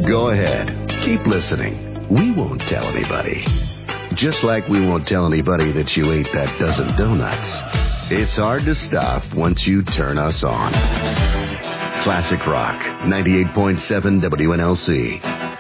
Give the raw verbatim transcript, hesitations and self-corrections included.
Go ahead. Keep listening. We won't tell anybody. Just like we won't tell anybody that you ate that dozen donuts. It's hard to stop once you turn us on. Classic Rock, ninety-eight point seven W N L C.